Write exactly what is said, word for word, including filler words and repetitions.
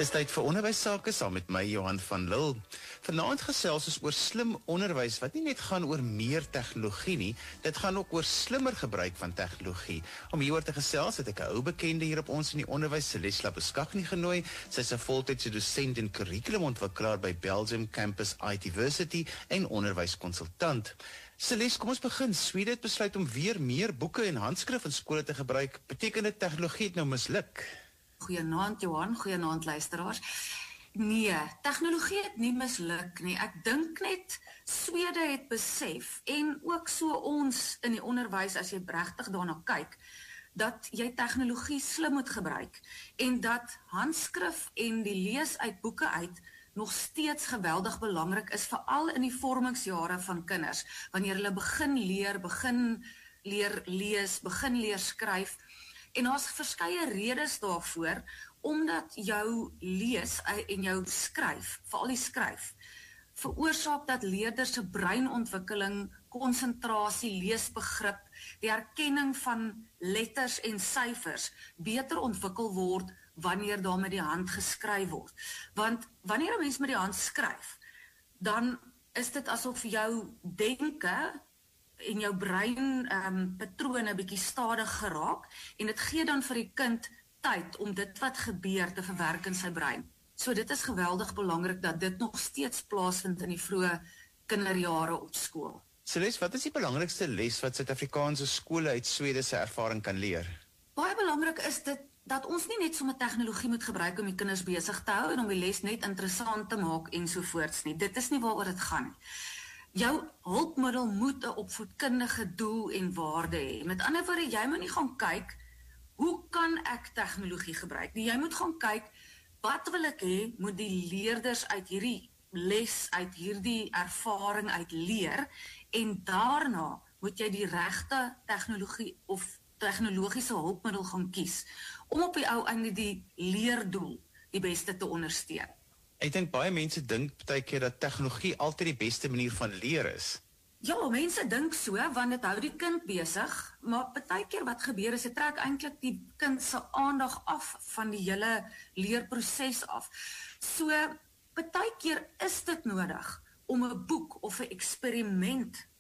Dis tyd vir onderwysake saam met my Johan van Lille. Vanaand gesels ons oor slim onderwys wat nie net gaan oor meer tegnologie nie, dit gaan ook oor slimmer gebruik van tegnologie. Om hieroor te gesels het ek 'n ou bekende hier op ons in die onderwys, Celeste Labuschagne, genooi. Sy's 'n voltydse dosent en kurrikulumontwikkelaar by Belgium Campus I T Versity en onderwyskonsultant. Celeste, kom ons begin. Swede het besluit om weer meer boeke en handskrif in skole te gebruik. Beteken dit tegnologie het nou misluk? Goeienaand Johan, goeienaand luisteraars. Nee, tegnologie het nie misluk nie. Ek dink net Swede het besef, en ook so ons in die onderwys as jy regtig daarna kyk, dat jy tegnologie slim moet gebruik, en dat handskrif en die lees uit boeke uit nog steeds geweldig belangrik is, veral in die vormingsjare van kinders, wanneer hulle begin leer, begin leer lees, begin leer skryf. En daar's verskeie redes daarvoor, omdat jou lees en jou skryf, veral die skryf, veroorsaak dat leerders se breinontwikkeling, konsentrasie, leesbegrip, die herkenning van letters en syfers beter ontwikkel word wanneer daar met die hand geskryf word. Want wanneer 'n mens met die hand skryf, dan is dit asof jou denke en jou brein um, patrone bietjie stadig geraak, en dit gee dan vir die kind tyd om dit wat gebeur te verwerk in sy brein. So dit is geweldig belangrik dat dit nog steeds plaasvind in die vroeë kinderjare op skool. Celeste, wat is die belangrikste les wat Suid-Afrikaanse skole uit Swede se ervaring kan leer? Baie belangrik is dit dat ons nie net sommer tegnologie moet gebruik om die kinders besig te hou en om die les net interessant te maak ensovoorts nie. Dit is nie waaroor dit gaan nie. Jou hulpmiddel moet 'n opvoedkundige doel en waarde hê. Met ander woorde, jy moet nie gaan kyk, hoe kan ek tegnologie gebruik? Nee, jy moet gaan kyk, wat wil ek hê, moet die leerders uit hierdie les, uit hierdie ervaring uit leer, en daarna moet jy die regte tegnologie of tegnologiese hulpmiddel gaan kies, om op die ou einde die leerdoel die beste te ondersteun. Ek dink baie mense dink baie keer dat tegnologie altyd die beste manier van leer is. Ja, mense dink so, want dit hou die kind besig, maar baie keer wat gebeur is, dit trek eintlik die kind se aandag af van die hele leerproses af. So, baie keer is dit nodig om 'n boek of 'n eksperiment